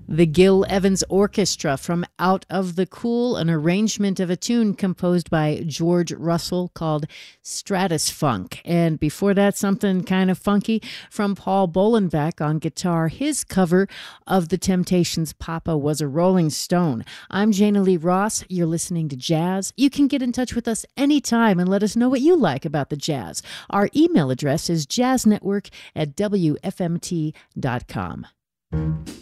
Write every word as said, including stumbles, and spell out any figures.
The Gil Evans Orchestra from Out of the Cool, an arrangement of a tune composed by George Russell called Stratus Funk. And before that, something kind of funky from Paul Bolenbeck on guitar, his cover of The Temptations' Papa Was a Rolling Stone. I'm Jana Lee Ross. You're listening to Jazz. You can get in touch with us anytime and let us know what you like about the jazz. Our email address is jazznetwork at w f m t dot com.